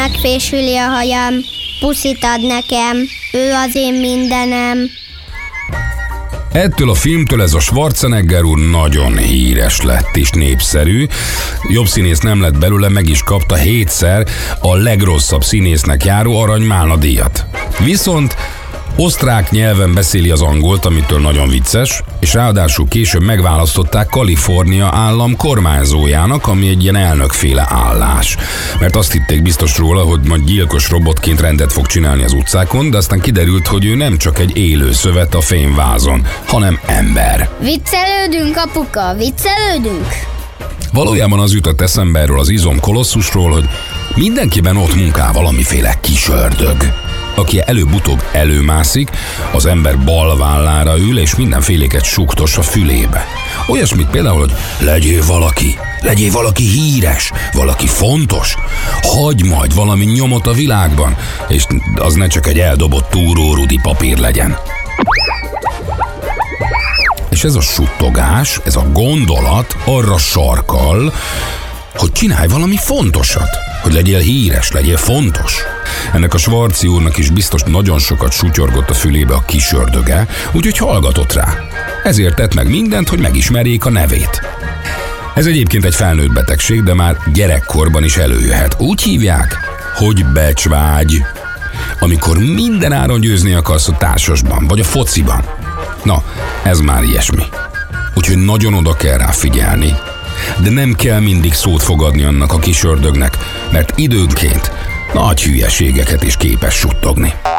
megfésüli a hajam, puszit ad nekem, ő az én mindenem. Ettől a filmtől ez a Schwarzenegger úr nagyon híres lett és népszerű. Jobb színész nem lett belőle, meg is kapta 7-szer a legrosszabb színésznek járó Arany Málna díjat. Viszont osztrák nyelven beszéli az angolt, amitől nagyon vicces, és ráadásul később megválasztották Kalifornia állam kormányzójának, ami egy ilyen elnökféle állás. Mert azt hitték biztos róla, hogy majd gyilkos robotként rendet fog csinálni az utcákon, de aztán kiderült, hogy ő nem csak egy élő szövet a fényvázon, hanem ember. Viccelődünk, apuka, viccelődünk? Valójában az jutott eszembe erről az izom kolosszusról, hogy mindenkiben ott munkál valamiféle kis ördög, aki előbb-utóbb előmászik, az ember bal vállára ül, és mindenféléket suktos a fülébe. Olyasmit például, hogy legyél valaki híres, valaki fontos, hagyj majd valami nyomot a világban, és az ne csak egy eldobott túrórudi papír legyen. És ez a suttogás, ez a gondolat arra sarkal, hogy csinálj valami fontosat, hogy legyél híres, legyél fontos. Ennek a Schwarzi úrnak is biztos nagyon sokat sutyorgott a fülébe a kis ördöge, úgyhogy hallgatott rá. Ezért tett meg mindent, hogy megismerjék a nevét. Ez egyébként egy felnőtt betegség, de már gyerekkorban is előjöhet. Úgy hívják, hogy becsvágy. Amikor minden áron győzni akarsz a társasban, vagy a fociban. Na, ez már ilyesmi. Úgyhogy nagyon oda kell rá figyelni. De nem kell mindig szót fogadni annak a kis ördögnek, mert időnként nagy hülyeségeket is képes suttogni.